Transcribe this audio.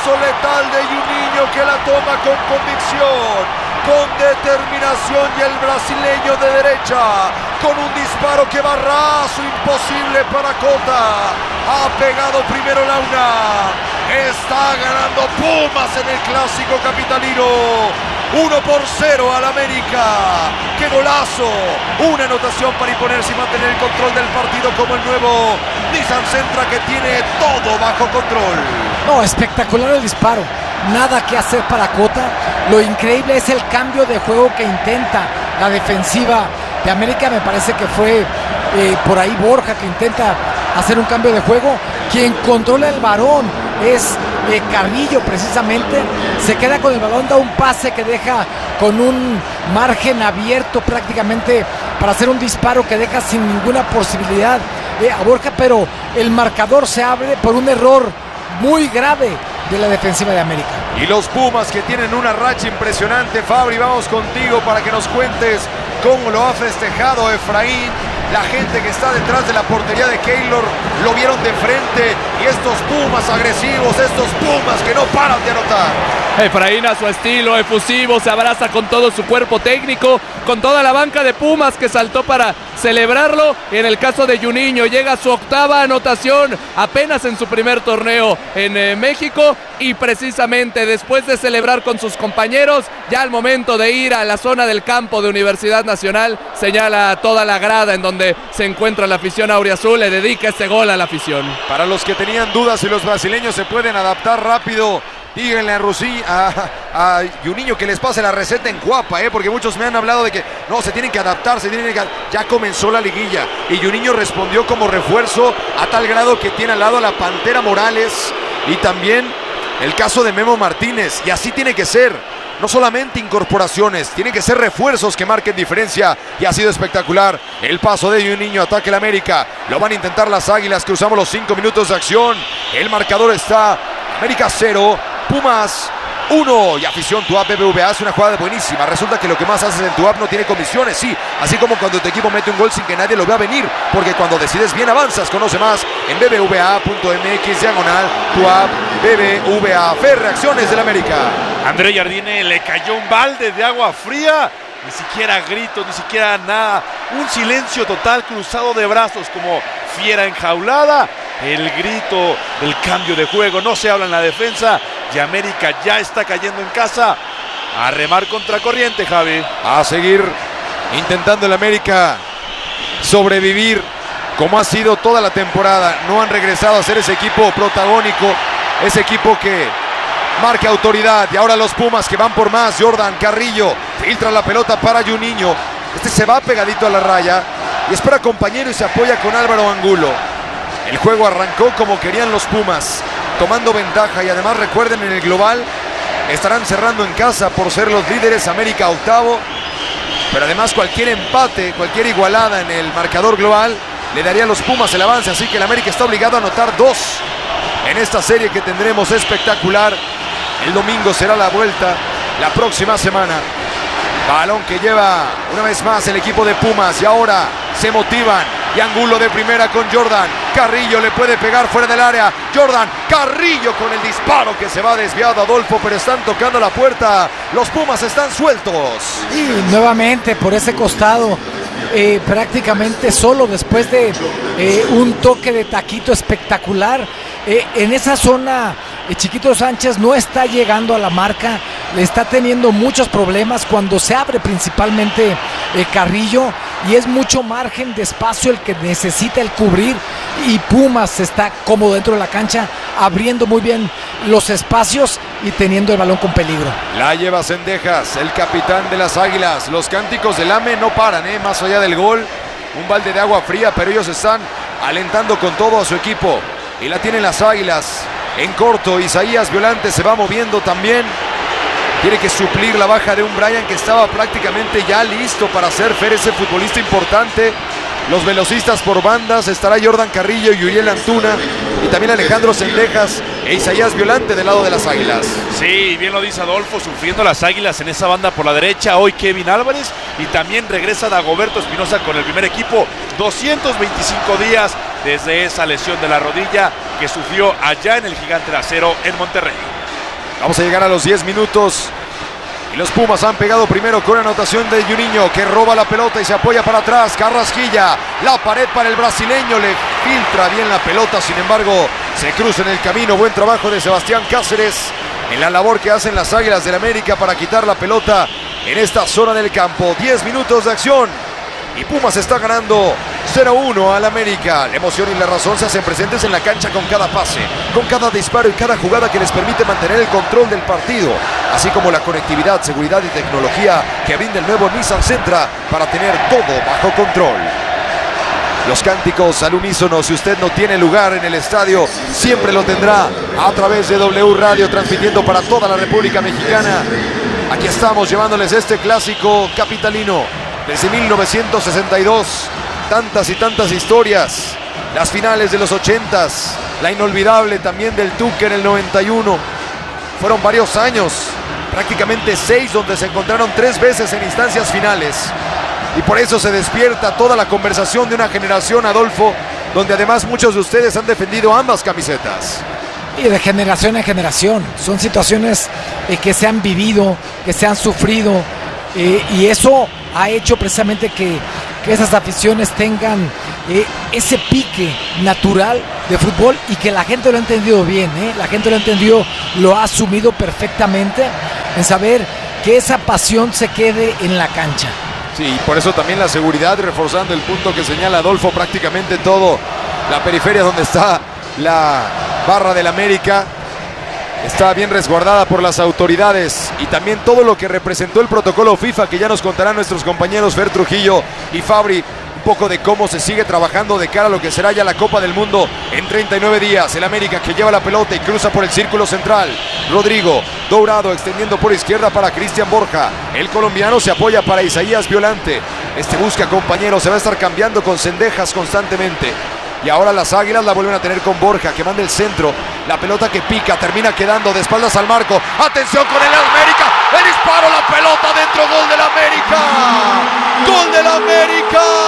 paso letal de Juninho que la toma con convicción, con determinación, y el brasileño de derecha con un disparo que va raso, imposible para Cota. Ha pegado primero Launa. Está ganando Pumas en el clásico capitalino. 1-0 al América. ¡Qué golazo! Una anotación para imponerse y mantener el control del partido, como el nuevo Nissan Sentra, que tiene todo bajo control. No, espectacular el disparo. Nada que hacer para Cota. Lo increíble es el cambio de juego que intenta la defensiva de América. Me parece que fue por ahí Borja, que intenta hacer un cambio de juego. Quien controla el balón es Carrillo, precisamente. Se queda con el balón, da un pase que deja con un margen abierto prácticamente para hacer un disparo que deja sin ninguna posibilidad a Borja, pero el marcador se abre por un error muy grave de la defensiva de América. Y los Pumas, que tienen una racha impresionante. Fabri, vamos contigo para que nos cuentes cómo lo ha festejado Efraín. La gente que está detrás de la portería de Keylor lo vieron de frente, y estos Pumas agresivos, estos Pumas que no paran de anotar. Efraín, a su estilo efusivo, se abraza con todo su cuerpo técnico, con toda la banca de Pumas que saltó para celebrarlo. En el caso de Juninho, llega a su 8ª anotación apenas en su primer torneo en México, y precisamente después de celebrar con sus compañeros, ya al momento de ir a la zona del campo de Universidad Nacional, señala a toda la grada en donde se encuentra la afición auriazul, le dedica este gol a la afición. Para los que tenían dudas si los brasileños se pueden adaptar rápido, díganle a Juninho que les pase la receta en Cuapa, porque muchos me han hablado de que no, se tienen que adaptar, ya comenzó la liguilla, y Juninho respondió como refuerzo, a tal grado que tiene al lado a la Pantera Morales y también el caso de Memo Martínez, y así tiene que ser. No solamente incorporaciones, tienen que ser refuerzos que marquen diferencia, y ha sido espectacular el paso de Juninho. Ataque el América, lo van a intentar las Águilas. Cruzamos los 5 minutos de acción. El marcador está América 0, Pumas 1. Y afición, tu app BBVA hace una jugada buenísima. Resulta que lo que más haces en tu app no tiene comisiones, sí, así como cuando tu equipo mete un gol sin que nadie lo vea venir, porque cuando decides bien avanzas. Conoce más en bbva.mx/tu app BBVA. Fer, reacciones del América. André Jardine le cayó un balde de agua fría, ni siquiera gritos, ni siquiera nada, un silencio total, cruzado de brazos como fiera enjaulada. El grito del cambio de juego, no se habla en la defensa, y América ya está cayendo en casa. A remar contra corriente, Javi. A seguir intentando el América sobrevivir como ha sido toda la temporada. No han regresado a ser ese equipo protagónico, ese equipo que marca autoridad. Y ahora los Pumas, que van por más. Jordan Carrillo filtra la pelota para Juninho. Este se va pegadito a la raya y espera compañero y se apoya con Álvaro Angulo. El juego arrancó como querían los Pumas, tomando ventaja, y además recuerden, en el global estarán cerrando en casa por ser los líderes. América 8º, pero además cualquier empate, cualquier igualada en el marcador global le daría a los Pumas el avance, así que el América está obligado a anotar 2 en esta serie que tendremos espectacular. El domingo será la vuelta, la próxima semana. Balón que lleva una vez más el equipo de Pumas, y ahora se motivan. Y Angulo de primera con Jordan. Carrillo le puede pegar fuera del área. Jordan Carrillo con el disparo que se va desviado, Adolfo, pero están tocando la puerta. Los Pumas están sueltos. Y nuevamente por ese costado, prácticamente solo, después de un toque de taquito espectacular. En esa zona, Chiquito Sánchez no está llegando a la marca, le está teniendo muchos problemas cuando se abre principalmente Carrillo, y es mucho margen de espacio el que necesita el cubrir, y Pumas está cómodo dentro de la cancha, abriendo muy bien los espacios y teniendo el balón con peligro. La lleva Cendejas, el capitán de las Águilas. Los cánticos del AME no paran, más allá del gol. Un balde de agua fría, pero ellos están alentando con todo a su equipo. Y la tienen las Águilas en corto. Isaías Violante se va moviendo también. Tiene que suplir la baja de un Brian que estaba prácticamente ya listo para ser ese futbolista importante. Los velocistas por bandas, estará Jordan Carrillo y Uriel Antuna, y también Alejandro Cendejas e Isaías Violante del lado de las Águilas. Sí, bien lo dice Adolfo, sufriendo las Águilas en esa banda por la derecha. Hoy Kevin Álvarez, y también regresa Dagoberto Espinosa con el primer equipo. 225 días desde esa lesión de la rodilla que sufrió allá en el Gigante de Acero en Monterrey. Vamos a llegar a los 10 minutos. Y los Pumas han pegado primero con anotación de Juninho, que roba la pelota y se apoya para atrás. Carrasquilla, la pared para el brasileño, le filtra bien la pelota, sin embargo se cruza en el camino. Buen trabajo de Sebastián Cáceres en la labor que hacen las Águilas del América para quitar la pelota en esta zona del campo. 10 minutos de acción y Pumas está ganando 0-1 al América. La emoción y la razón se hacen presentes en la cancha con cada pase, con cada disparo y cada jugada que les permite mantener el control del partido, así como la conectividad, seguridad y tecnología que brinda el nuevo Nissan Sentra para tener todo bajo control. Los cánticos al unísono, si usted no tiene lugar en el estadio, siempre lo tendrá a través de W Radio, transmitiendo para toda la República Mexicana. Aquí estamos llevándoles este clásico capitalino desde 1962. Tantas y tantas historias, las finales de los 80s, la inolvidable también del Tuca en el 91. Fueron varios años, prácticamente 6, donde se encontraron 3 veces en instancias finales. Y por eso se despierta toda la conversación de una generación, Adolfo, donde además muchos de ustedes han defendido ambas camisetas. Y de generación en generación, son situaciones que se han vivido, que se han sufrido, y eso ha hecho precisamente que esas aficiones tengan ese pique natural de fútbol y que la gente lo ha entendido bien, la gente lo ha entendido, lo ha asumido perfectamente en saber que esa pasión se quede en la cancha. Sí, por eso también la seguridad, reforzando el punto que señala Adolfo, prácticamente todo la periferia donde está la barra del América está bien resguardada por las autoridades, y también todo lo que representó el protocolo FIFA, que ya nos contarán nuestros compañeros Fer Trujillo y Fabri, un poco de cómo se sigue trabajando de cara a lo que será ya la Copa del Mundo en 39 días. El América que lleva la pelota y cruza por el círculo central. Rodrigo Dourado extendiendo por izquierda para Cristian Borja. El colombiano se apoya para Isaías Violante. Busca compañero, se va a estar cambiando con Cendejas constantemente. Y ahora las Águilas la vuelven a tener con Borja, que manda el centro. La pelota que pica, termina quedando de espaldas al marco. ¡Atención con el América! ¡El disparo, la pelota dentro! ¡Gol del América! ¡Gol del América!